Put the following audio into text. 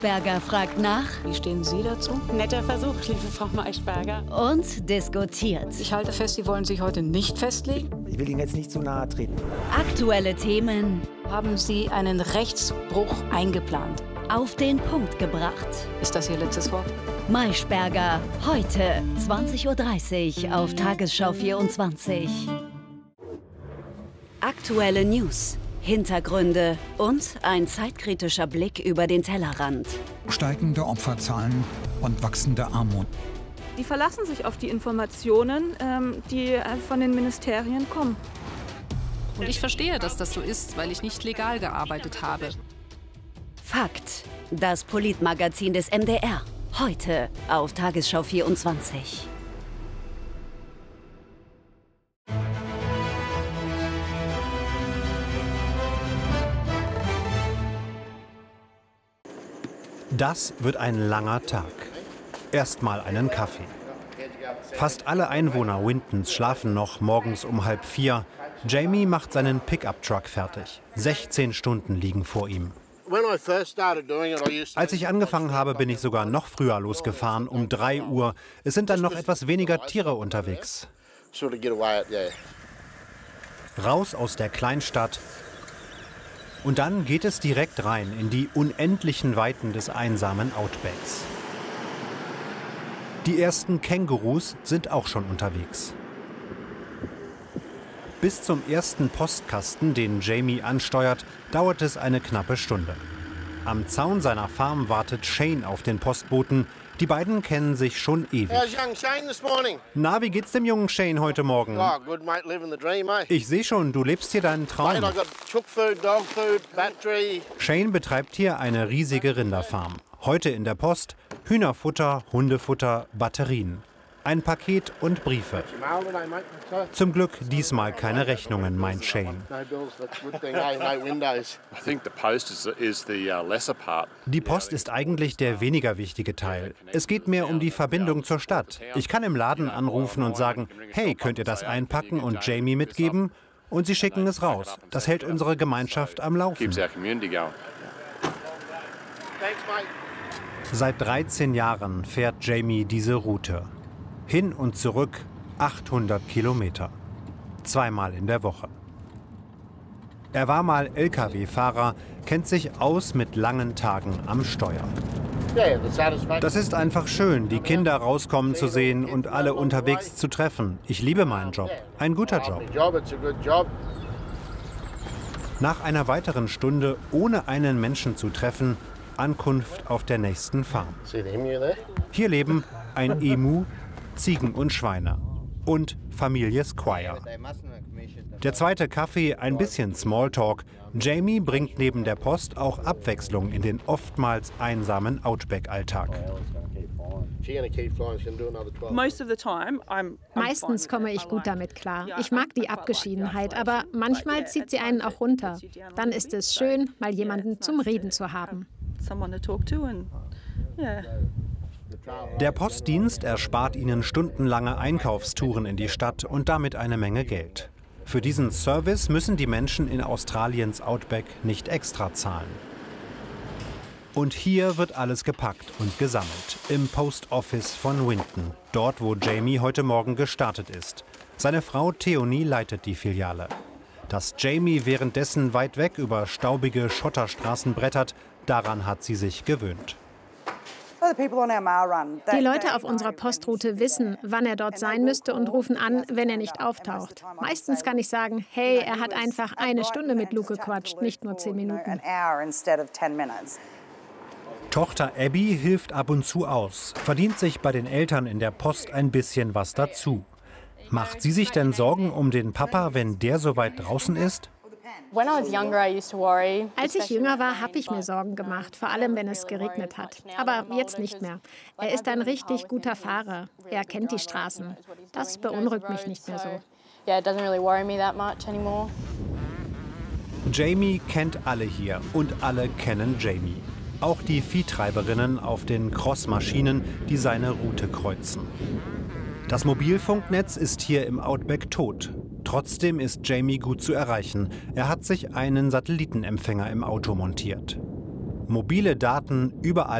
Berger fragt nach. Wie stehen Sie dazu? Netter Versuch, liebe Frau Maischberger. Und diskutiert. Ich halte fest, Sie wollen sich heute nicht festlegen. Ich will Ihnen jetzt nicht zu nahe treten. Aktuelle Themen. Haben Sie einen Rechtsbruch eingeplant? Auf den Punkt gebracht. Ist das Ihr letztes Wort? Maischberger, heute 20:30 Uhr auf Tagesschau 24. Aktuelle News, Hintergründe und ein zeitkritischer Blick über den Tellerrand. Steigende Opferzahlen und wachsende Armut. Die verlassen sich auf die Informationen, die von den Ministerien kommen. Und ich verstehe, dass das so ist, weil ich nicht legal gearbeitet habe. Fakt, das Politmagazin des MDR. Heute auf Tagesschau 24. Das wird ein langer Tag. Erstmal einen Kaffee. Fast alle Einwohner Wintons schlafen noch morgens um 3:30. Jamie macht seinen Pickup-Truck fertig. 16 Stunden liegen vor ihm. Als ich angefangen habe, bin ich sogar noch früher losgefahren, um 3 Uhr. Es sind dann noch etwas weniger Tiere unterwegs. Raus aus der Kleinstadt. Und dann geht es direkt rein in die unendlichen Weiten des einsamen Outbacks. Die ersten Kängurus sind auch schon unterwegs. Bis zum ersten Postkasten, den Jamie ansteuert, dauert es eine knappe Stunde. Am Zaun seiner Farm wartet Shane auf den Postboten. Die beiden kennen sich schon ewig. Na, wie geht's dem jungen Shane heute Morgen? Ich sehe schon, du lebst hier deinen Traum. Shane betreibt hier eine riesige Rinderfarm. Heute in der Post Hühnerfutter, Hundefutter, Batterien. Ein Paket und Briefe. Zum Glück diesmal keine Rechnungen, meint Shane. Die Post ist eigentlich der weniger wichtige Teil. Es geht mehr um die Verbindung zur Stadt. Ich kann im Laden anrufen und sagen, hey, könnt ihr das einpacken und Jamie mitgeben? Und sie schicken es raus. Das hält unsere Gemeinschaft am Laufen. Seit 13 Jahren fährt Jamie diese Route. Hin und zurück 800 Kilometer. Zweimal in der Woche. Er war mal Lkw-Fahrer, kennt sich aus mit langen Tagen am Steuer. Das ist einfach schön, die Kinder rauskommen zu sehen und alle unterwegs zu treffen. Ich liebe meinen Job. Ein guter Job. Nach einer weiteren Stunde, ohne einen Menschen zu treffen, Ankunft auf der nächsten Farm. Hier leben ein Emu, Ziegen und Schweine und Familie Squire. Der zweite Kaffee, ein bisschen Smalltalk. Jamie bringt neben der Post auch Abwechslung in den oftmals einsamen Outback-Alltag. Meistens komme ich gut damit klar. Ich mag die Abgeschiedenheit, aber manchmal zieht sie einen auch runter. Dann ist es schön, mal jemanden zum Reden zu haben. Der Postdienst erspart ihnen stundenlange Einkaufstouren in die Stadt und damit eine Menge Geld. Für diesen Service müssen die Menschen in Australiens Outback nicht extra zahlen. Und hier wird alles gepackt und gesammelt. Im Post Office von Winton, dort wo Jamie heute Morgen gestartet ist. Seine Frau Theonie leitet die Filiale. Dass Jamie währenddessen weit weg über staubige Schotterstraßen brettert, daran hat sie sich gewöhnt. Die Leute auf unserer Postroute wissen, wann er dort sein müsste und rufen an, wenn er nicht auftaucht. Meistens kann ich sagen, hey, er hat einfach 1 Stunde mit Luke gequatscht, nicht nur 10 Minuten. Tochter Abby hilft ab und zu aus, verdient sich bei den Eltern in der Post ein bisschen was dazu. Macht sie sich denn Sorgen um den Papa, wenn der so weit draußen ist? Als ich jünger war, habe ich mir Sorgen gemacht, vor allem wenn es geregnet hat. Aber jetzt nicht mehr. Er ist ein richtig guter Fahrer. Er kennt die Straßen. Das beunruhigt mich nicht mehr so. Jamie kennt alle hier und alle kennen Jamie. Auch die Viehtreiberinnen auf den Crossmaschinen, die seine Route kreuzen. Das Mobilfunknetz ist hier im Outback tot. Trotzdem ist Jamie gut zu erreichen. Er hat sich einen Satellitenempfänger im Auto montiert. mobile Daten überall